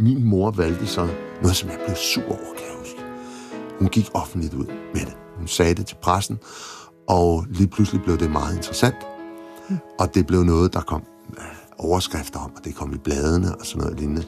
min mor valgte så noget, som jeg blev sur over, kan jeg huske. Hun gik offentligt ud med det. Hun sagde det til pressen, og lige pludselig blev det meget interessant. Og det blev noget, der kom overskrifter om, og det kom i bladene og sådan noget lignende.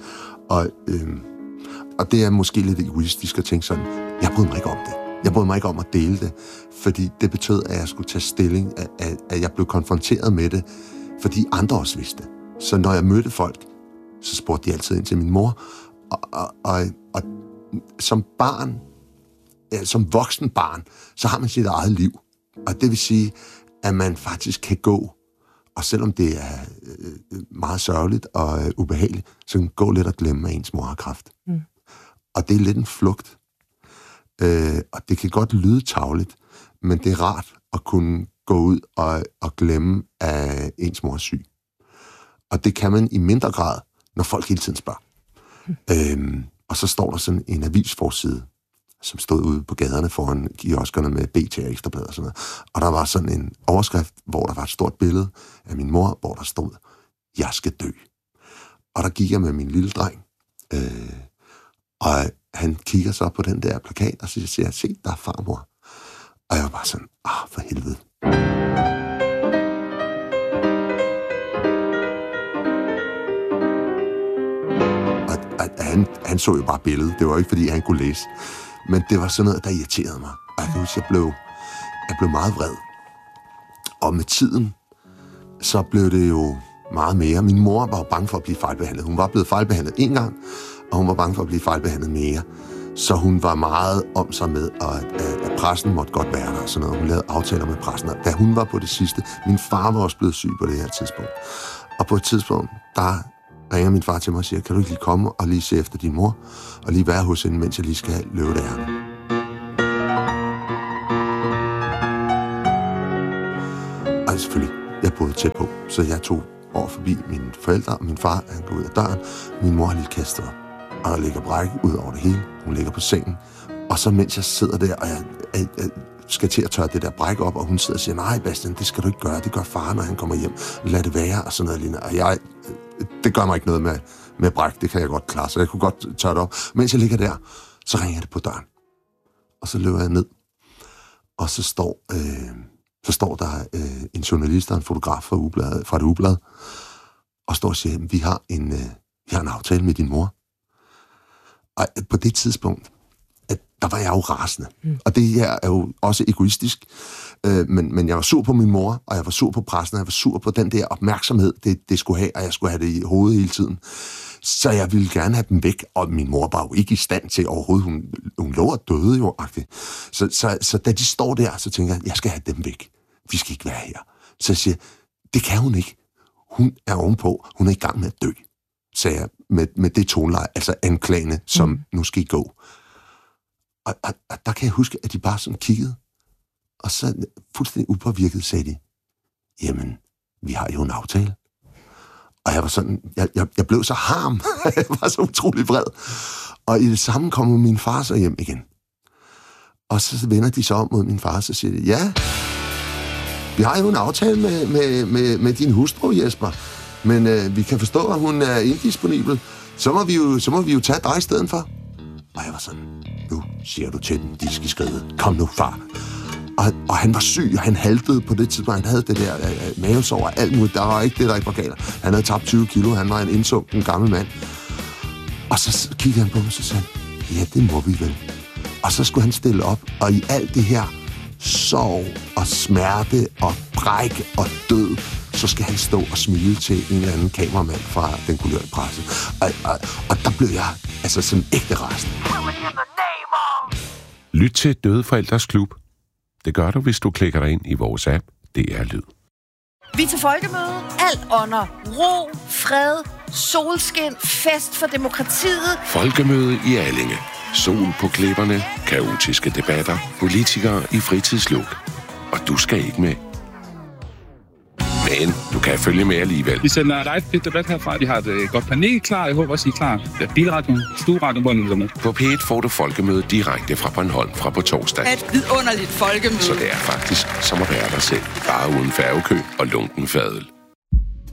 Og det er måske lidt egoistisk at tænke sådan, jeg brød mig ikke om det. Jeg brød mig ikke om at dele det, fordi det betød, at jeg skulle tage stilling, at jeg blev konfronteret med det, fordi andre også vidste det. Så når jeg mødte folk, så spurgte de altid ind til min mor, og som barn, som voksen barn, så har man sit eget liv. Og det vil sige, at man faktisk kan gå, og selvom det er meget sørgeligt og ubehageligt, så kan man gå lidt og glemme, at ens mor har kræft. Og det er lidt en flugt. Og det kan godt lyde tarveligt, men det er rart at kunne gå ud og glemme, at ens mor er syg. Og det kan man i mindre grad, når folk hele tiden spørger. Og så står der sådan en avisforside, som stod ude på gaderne foran kioskerne med BT og Ekstrabladet og sådan noget. Og der var sådan en overskrift, hvor der var et stort billede af min mor, hvor der stod, jeg skal dø. Og der gik jeg med min lille dreng, og han kigger så på den der plakat, og så siger jeg, se, der er farmor. Og jeg var bare sådan, for helvede. Og han så jo bare billedet. Det var ikke, fordi han kunne læse. Men det var sådan noget, der irriterede mig. Og jeg kan huske, jeg blev meget vred. Og med tiden, så blev det jo meget mere. Min mor var bange for at blive fejlbehandlet. Hun var blevet fejlbehandlet en gang, og hun var bange for at blive fejlbehandlet mere. Så hun var meget om sig med, at pressen måtte godt være der og sådan noget. Hun lavede aftaler med pressen. Da hun var på det sidste, min far var også blevet syg på det her tidspunkt. Og på et tidspunkt, der ringer min far til mig og siger, kan du ikke lige komme og lige se efter din mor, og lige være hos hende, mens jeg lige skal løbe der. Og selvfølgelig, jeg boede tæt på, så jeg tog over forbi mine forældre, og min far, han går ud af døren, min mor har lige kastet op, og der ligger bræk ud over det hele, hun ligger på sengen, og så mens jeg sidder der, og jeg skal til at tørre det der bræk op, og hun sidder og siger, nej Bastian, det skal du ikke gøre, det gør far, når han kommer hjem, lad det være, og sådan noget lignende, og det gør mig ikke noget med bræk, det kan jeg godt klare, så jeg kunne godt tørre det op. Mens jeg ligger der, så ringer det på døren, og så løber jeg ned, og så står der en journalist og en fotograf fra det ugeblad, og står og siger, vi har en aftale med din mor. Og på det tidspunkt, der var jeg jo rasende. Og det her er jo også egoistisk, men jeg var sur på min mor, og jeg var sur på pressen, og jeg var sur på den der opmærksomhed, det skulle have, og jeg skulle have det i hovedet hele tiden. Så jeg ville gerne have dem væk, og min mor var jo ikke i stand til overhovedet. Hun lå og døde jo. Så da de står der, så tænker jeg skal have dem væk. Vi skal ikke være her. Så jeg siger, det kan hun ikke. Hun er ovenpå. Hun er i gang med at dø, sagde jeg med det toneleje, altså anklagende, som nu skal I gå. Og der kan jeg huske, at de bare sådan kiggede, og så fuldstændig upåvirket sagde de, jamen, vi har jo en aftale. Og jeg var sådan, jeg blev så harm, jeg var så utrolig vred. Og i det samme kommer min far så hjem igen. Og så vender de så om mod min far, og så siger de, ja, vi har jo en aftale med din hustru, Jesper, men vi kan forstå, at hun er indisponibel. Så må vi jo tage dig i stedet for. Og jeg var sådan, nu siger du til den, de skal skride. Kom nu, far. Og han var syg, og han haltede på det tidspunkt. Han havde det der mavesår og alt muligt. Der var ikke det, der ikke var galt. Han havde tabt 20 kilo. Han var en indsunken gammel mand. Og så kiggede han på mig, og så sagde han, ja, det må vi vel. Og så skulle han stille op, og i alt det her sorg og smerte og bræk og død, så skal han stå og smile til en eller anden kameramand fra den kulørte presse. Og der blev jeg altså sådan ægte rasende. Lyt til Døde Forældres Klub. Det gør du, hvis du klikker dig ind i vores app. Det er lyd. Vi til folkemøde. Alt under ro, fred, solskin, fest for demokratiet. Folkemøde i Allinge. Sol på klipperne, kaotiske debatter, politikere i fritidsluk. Og du skal ikke med. Men du kan følge med alligevel. Vi sender live debat herfra. Vi har et godt panel klar. Jeg håber også, I er klar. Bilradioen, stueradioen, hvor nu med. På P1 får du folkemøde direkte fra Bornholm fra på torsdag. Et vidunderligt folkemøde. Så det er faktisk som at være dig selv. Bare uden færgekø og lunken fadøl.